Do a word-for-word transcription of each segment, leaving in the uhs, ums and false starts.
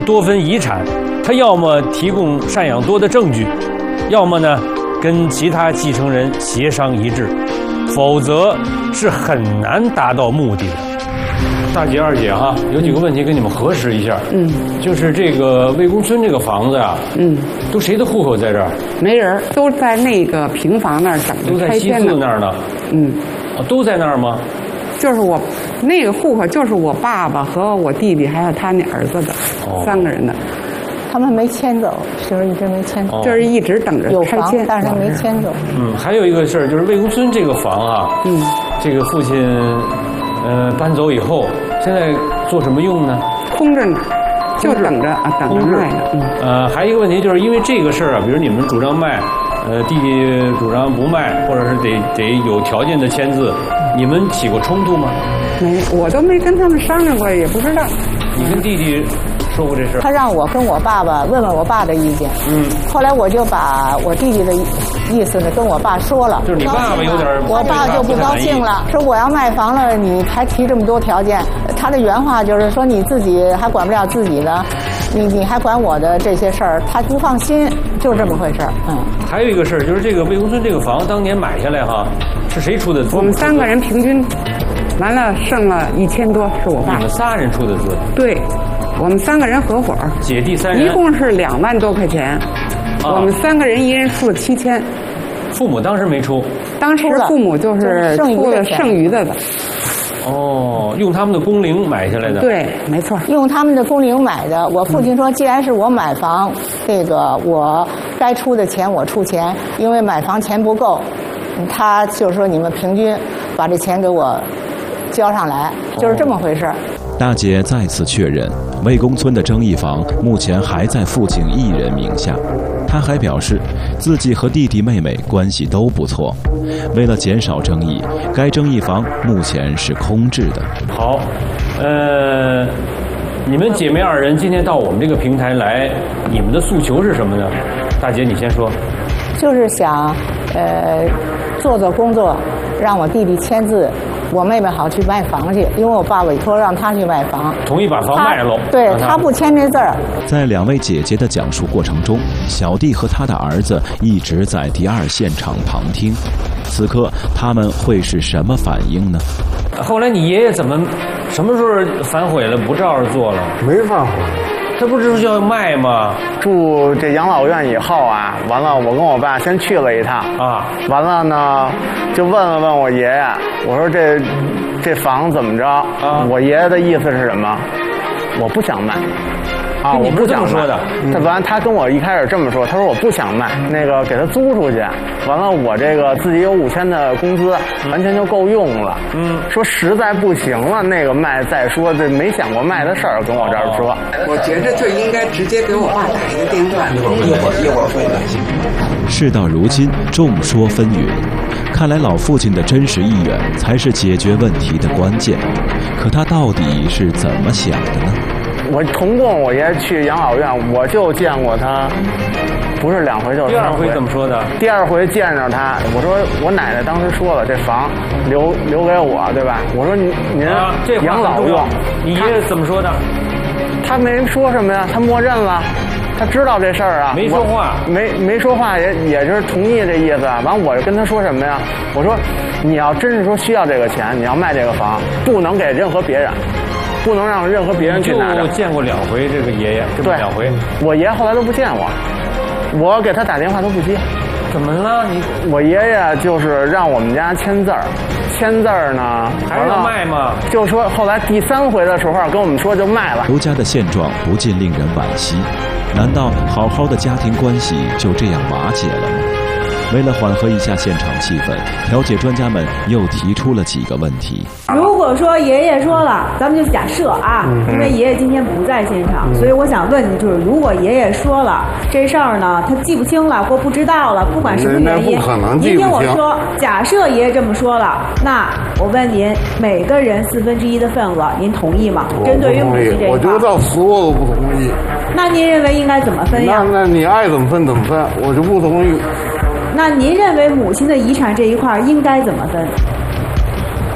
多分遗产，他要么提供赡养多的证据，要么呢跟其他继承人协商一致，否则是很难达到目的的。大姐、二姐哈，有几个问题跟你们核实一下。嗯，就是这个魏公村这个房子啊，嗯，都谁的户口在这儿？ 没人，都在那个平房那儿等着拆迁呢。都在西四那儿呢。嗯， 啊，都在那儿吗？ 就是我那个户口，就是我爸爸和我弟弟还有他那儿子的、哦、三个人的。 他们没迁走，媳妇一直没迁走， 哦、就是一直等着拆迁， 但是没迁走。 嗯，还有一个事儿就是魏公村这个房啊，嗯，这个父亲呃搬走以后，现在做什么用呢？ 空着呢，就等着啊，等着卖呢。嗯。 呃，还有一个问题就是因为这个事儿啊，比如你们主张卖，呃，弟弟主张不卖，或者是得得有条件的签字，你们起过冲突吗？ 没，我都没跟他们商量过，也不知道。 你跟弟弟说过这事？ 他让我跟我爸爸问问我爸的意见。嗯。后来我就把我弟弟的意思呢跟我爸说了。 就是你爸爸有点， 我爸就不高兴了，说我要卖房了，你还提这么多条件。他的原话就是说你自己还管不了自己的，你你还管我的这些事儿，他不放心，就这么回事儿。嗯。 还有一个事儿就是这个魏公村这个房当年买下来哈，是谁出的资？ 我们三个人平均，完了剩了一千多是我爸。 你们仨人出的资？ 对。我们三个人合伙， 姐弟三人， 一共是两万多块钱。啊、我们三个人一人出了七千。 父母当时没出， 当时父母就是出了剩余的的。 哦，用他们的工龄买下来的。 对，没错， 用他们的工龄买的。我父亲说，既然是我买房，这个我该出的钱我出钱，因为买房钱不够，他就说你们平均把这钱给我交上来，就是这么回事。 大姐再次确认，魏公村的争议房目前还在父亲一人名下。她还表示，自己和弟弟妹妹关系都不错。为了减少争议，该争议房目前是空置的。 好，呃，你们姐妹二人今天到我们这个平台来，你们的诉求是什么呢？大姐，你先说。 就是想，呃，做做工作，让我弟弟签字。我妹妹好去卖房去，因为我爸委托让她去卖房， 同意把房卖了。 对，她不签这字儿。 在两位姐姐的讲述过程中，小弟和他的儿子一直在第二现场旁听。此刻他们会是什么反应呢？ 后来你爷爷怎么什么时候反悔了，不照着做了？ 没反悔。 他不是要卖吗？ 住这养老院以后啊，完了，我跟我爸先去了一趟啊，完了呢，就问了问我爷爷，我说这这房怎么着？啊，我爷爷的意思是什么？我不想卖。啊，我不想说的。他完，他跟我一开始这么说，他说我不想卖，那个给他租出去。完了，我这个自己有五千的工资，完全就够用了。嗯，说实在不行了，那个卖再说，这没想过卖的事儿跟我这儿说。 我觉着就应该直接给我爸打一个电话，一会儿一会儿会来。 事到如今，众说纷纭，看来老父亲的真实意愿才是解决问题的关键。可他到底是怎么想的呢？ 我同共我爷去养老院，我就见过他，不是两回就是三回。 第二回怎么说的？ 第二回见着他，我说我奶奶当时说了，这房留留给我，对吧？我说您您养老用， 你爷爷怎么说的？ 他没说什么呀，他默认了。他知道这事儿啊， 没说话， 没没说话也也是同意这意思。完，我就跟他说什么呀？我说，你要真是说需要这个钱，你要卖这个房，不能给任何别人，不能让任何别人去拿着。 就见过两回这个爷爷，对，两回。 我爷后来都不见我，我给他打电话都不接。 怎么了？你我爷爷就是让我们家签字儿，签字儿呢， 还是要卖吗？ 就说后来第三回的时候跟我们说就卖了。 刘家的现状不禁令人惋惜。难道好好的家庭关系就这样瓦解了吗？为了缓和一下现场气氛，调解专家们又提出了几个问题。 如果说爷爷说了，咱们就假设啊，因为爷爷今天不在现场，所以我想问你，就是如果爷爷说了这事儿呢，他记不清了或不知道了，不管什么原因，您听我说，假设爷爷这么说了，那我问您，每个人四分之一的份额，您同意吗？针对于母亲这一块， 我觉得到死我都不同意。 那您认为应该怎么分呀？ 那那你爱怎么分怎么分，我就不同意。 那您认为母亲的遗产这一块应该怎么分？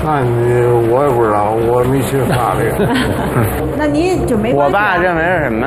那你我也不知道，我没学法律。 那您就没。 我爸认为是什么